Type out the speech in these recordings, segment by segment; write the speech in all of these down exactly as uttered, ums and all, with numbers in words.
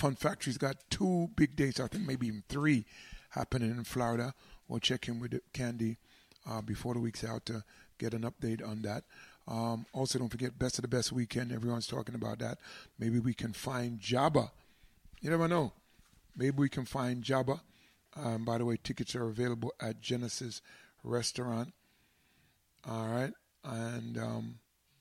Fun Factory's got two big dates, I think maybe even three, happening in Florida. We'll check in with Candy uh, before the week's out to get an update on that. Um, also, don't forget Best of the Best weekend. Everyone's talking about that. Maybe we can find Jabba. You never know. Maybe we can find Jabba. Um, by the way, tickets are available at Genesis Restaurant. All right. And um,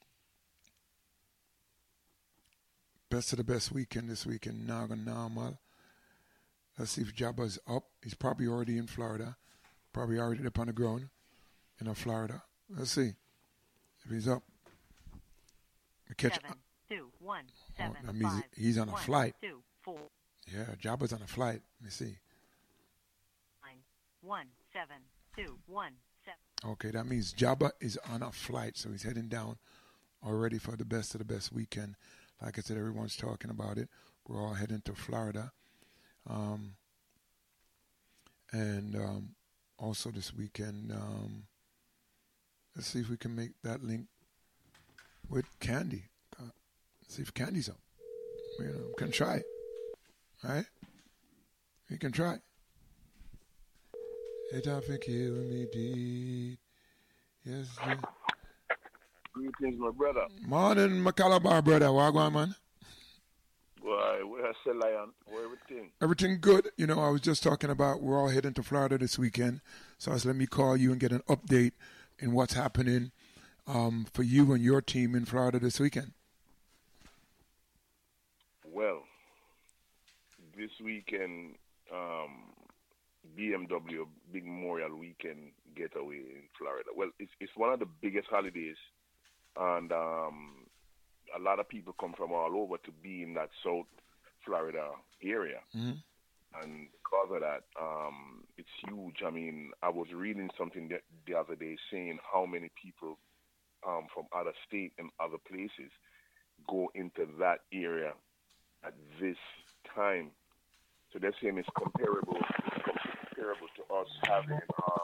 Best of the Best weekend this weekend. Naga Namal. Let's see if Jabba's up. He's probably already in Florida. Probably already up on the ground in Florida. Let's see if he's up. We catch. Seven, two, one, seven, oh, that means five, he's on a one, flight. Two, four. Yeah, Jabba's on a flight. Let me see. Nine, one, seven, two, one, seven. Okay, that means Jabba is on a flight, so he's heading down already for the Best of the Best weekend. Like I said, everyone's talking about it. We're all heading to Florida. Um, and um, also this weekend, um, let's see if we can make that link with Candy. Uh, see if Candy's up. You know, we can try it. All right? We can try. It often kill me deed. Yes. Dear. Greetings, my brother. Morning, my Calabar brother. What going, man? Why, where's the lion? Where everything? Everything good. You know, I was just talking about we're all heading to Florida this weekend. So I said, let me call you and get an update in what's happening um, for you and your team in Florida this weekend. Well, this weekend, um, B M W Big Memorial Weekend Getaway in Florida. Well, it's it's one of the biggest holidays, and um, a lot of people come from all over to be in that South Florida area. Mm-hmm. And because of that, um, it's huge. I mean, I was reading something the, the other day saying how many people um, from other states and other places go into that area at this time. So they're saying it's comparable, comparable to us having um,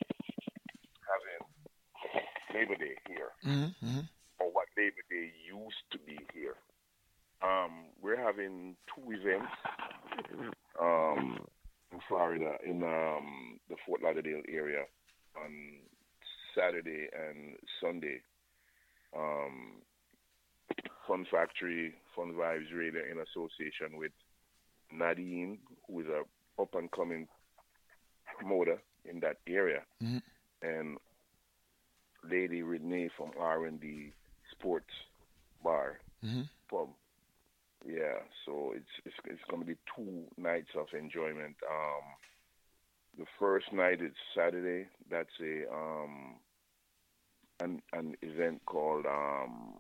having Labor Day here, Mm-hmm. or what Labor Day used to be here. Um, we're having two events um, in Florida, in um, the Fort Lauderdale area, on Saturday and Sunday. Um, Fun Factory, Fun Vibes Radio in association with Nadine, who is a up-and-coming promoter in that area, mm-hmm. and Lady Renee from R and D Sports Bar Mm-hmm. Pub. Yeah, so it's it's, it's going to be two nights of enjoyment. Um, the first night is Saturday. That's a um, an an event called um,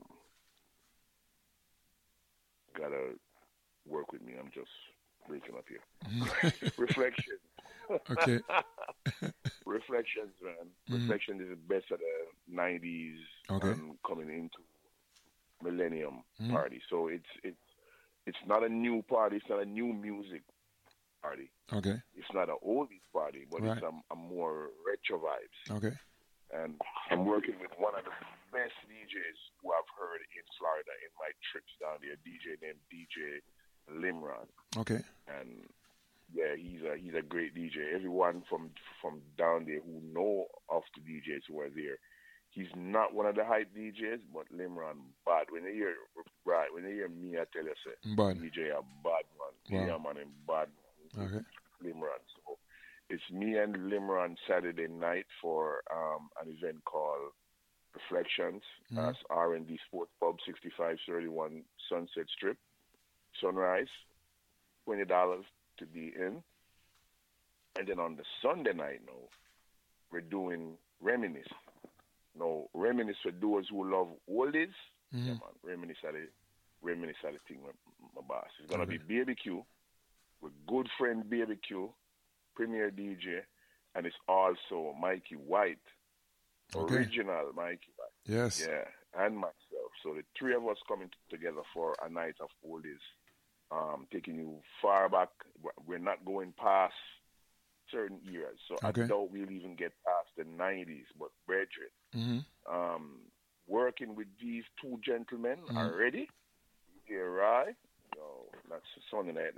gotta work with me. I'm just breaking up here. Reflection. Okay. Reflections, man. Mm-hmm. Reflection is the best of the nineties Okay. and coming into Millennium Mm-hmm. Party. So it's it's it's not a new party. It's not a new music party. Okay. It's not an oldies party, but Right. it's a, a more retro vibes. Okay. And I'm working with one of the best D Js who I've heard in Florida in my trips down there. D J named D J Limron. Okay. And yeah, he's a he's a great D J. Everyone from from down there who know of the D Js who are there, he's not one of the hype D Js, but Limron bad. When they hear right, when they hear me, I tell you, say Bad. D J a bad man. Wow. Yeah, man, and bad man. Okay. Limron. So it's me and Limron Saturday night for um, an event called Reflections Mm-hmm. as R and D Sports Pub, sixty-five thirty-one Sunset Strip, Sunrise, twenty dollars to be in. And then on the Sunday night, no, we're doing Reminisce. No, Reminisce for those who love oldies. Mm-hmm. Yeah, man, Reminisce at the, Reminisce at the thing, my, my boss. It's going to Okay. be B B Q with good friend B B Q, premier D J, and it's also Mikey White, Okay. original Mikey White. Yes. Yeah, and myself. So the three of us coming t- together for a night of oldies, um, taking you far back. We're not going past certain years, so Okay. I doubt we'll even get past the nineties. But brethren, Mm-hmm. um, working with these two gentlemen Mhm. already, here, right? Yo, that's Sunday night.